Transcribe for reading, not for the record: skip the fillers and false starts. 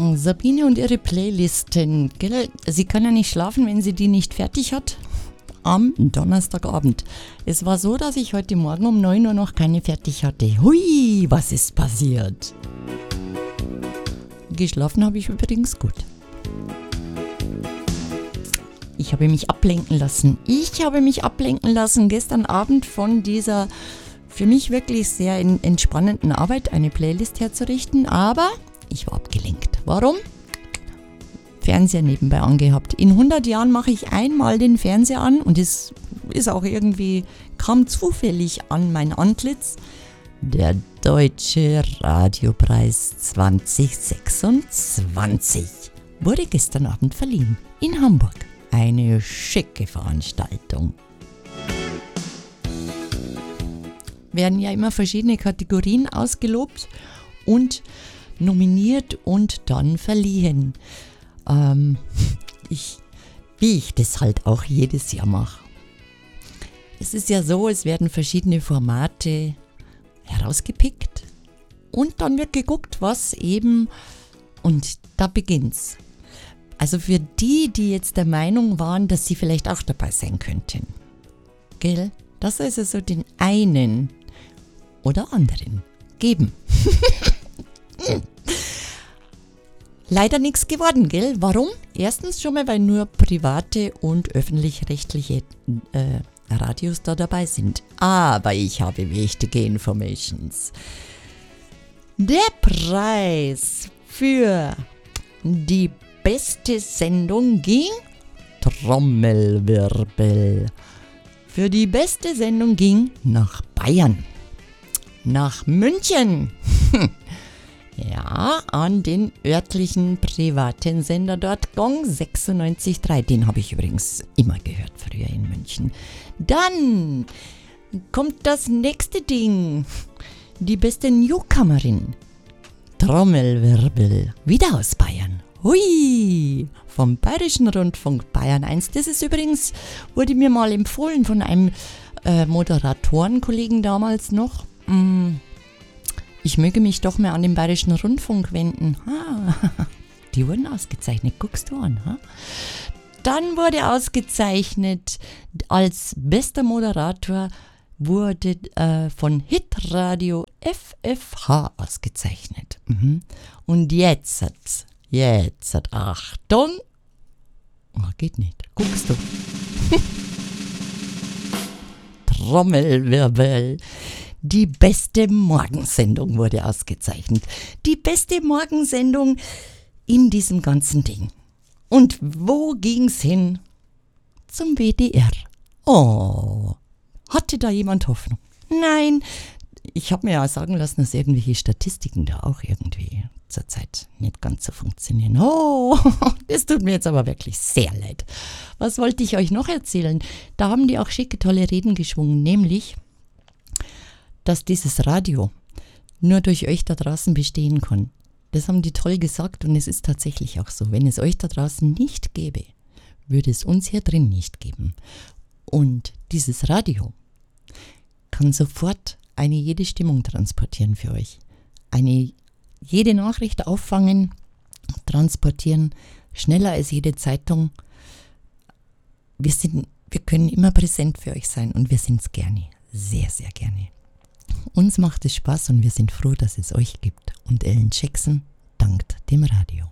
Sabine und ihre Playlisten, gell? Sie kann ja nicht schlafen, wenn sie die nicht fertig hat. Am Donnerstagabend. Es war so, dass ich heute Morgen um 9 Uhr noch keine fertig hatte. Hui, was ist passiert? Geschlafen habe ich übrigens gut. Ich habe mich ablenken lassen. Gestern Abend von dieser für mich wirklich sehr entspannenden Arbeit, eine Playlist herzurichten, aber ich war abgelenkt. Warum? Fernseher nebenbei angehabt. In 100 Jahren mache ich einmal den Fernseher an und es ist auch irgendwie, kam zufällig an mein Antlitz. Der Deutsche Radiopreis 2026 wurde gestern Abend verliehen in Hamburg. Eine schicke Veranstaltung. Werden ja immer verschiedene Kategorien ausgelobt und nominiert und dann verliehen. Wie ich das halt auch jedes Jahr mache. Es ist ja so, es werden verschiedene Formate herausgepickt und dann wird geguckt, was eben, und da beginnt's. Also für die jetzt der Meinung waren, dass sie vielleicht auch dabei sein könnten. Gell? Das soll es also den einen oder anderen geben. Leider nichts geworden, gell? Warum? Erstens schon mal, weil nur private und öffentlich-rechtliche Radios da dabei sind. Aber ich habe wichtige Informations. Der Preis für die beste Sendung ging, Trommelwirbel, für die beste Sendung ging nach Bayern, nach München. Ja, an den örtlichen privaten Sender dort, Gong 96.3. Den habe ich übrigens immer gehört früher in München. Dann kommt das nächste Ding. Die beste Newcomerin. Trommelwirbel. Wieder aus Bayern. Hui! Vom Bayerischen Rundfunk Bayern 1. Das ist übrigens, wurde mir mal empfohlen von einem Moderatorenkollegen damals noch. Ich möge mich doch mehr an den Bayerischen Rundfunk wenden. Die wurden ausgezeichnet, guckst du an. Dann wurde ausgezeichnet, als bester Moderator wurde von Hitradio FFH ausgezeichnet. Und jetzt Achtung. Geht nicht, guckst du. Trommelwirbel. Die beste Morgensendung wurde ausgezeichnet. Die beste Morgensendung in diesem ganzen Ding. Und wo ging's hin? Zum WDR. Oh, hatte da jemand Hoffnung? Nein, ich habe mir ja sagen lassen, dass irgendwelche Statistiken da auch irgendwie zurzeit nicht ganz so funktionieren. Oh, das tut mir jetzt aber wirklich sehr leid. Was wollte ich euch noch erzählen? Da haben die auch schicke, tolle Reden geschwungen, nämlich dass dieses Radio nur durch euch da draußen bestehen kann. Das haben die toll gesagt und es ist tatsächlich auch so. Wenn es euch da draußen nicht gäbe, würde es uns hier drin nicht geben. Und dieses Radio kann sofort eine jede Stimmung transportieren für euch. Eine jede Nachricht auffangen, transportieren, schneller als jede Zeitung. Wir können immer präsent für euch sein und wir sind es gerne, sehr, sehr gerne. Uns macht es Spaß und wir sind froh, dass es euch gibt. Und Ellen Jackson dankt dem Radio.